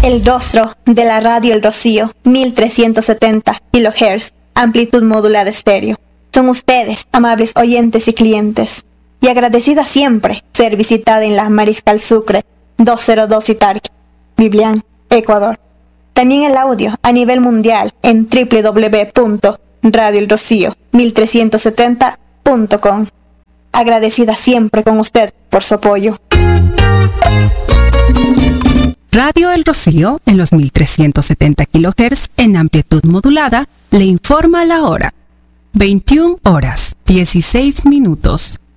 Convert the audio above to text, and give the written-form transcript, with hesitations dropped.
el rostro de la radio El Rocío, 1370 kHz, amplitud modulada estéreo. Son ustedes, amables oyentes y clientes, y agradecida siempre ser visitada en la Mariscal Sucre 202 Itarqui, Biblián, Ecuador. También el audio a nivel mundial en www.radioelrocío1370.com. Agradecida siempre con usted por su apoyo. Radio El Rocío, en los 1370 kHz en amplitud modulada, le informa la hora. 21 horas, 16 minutos.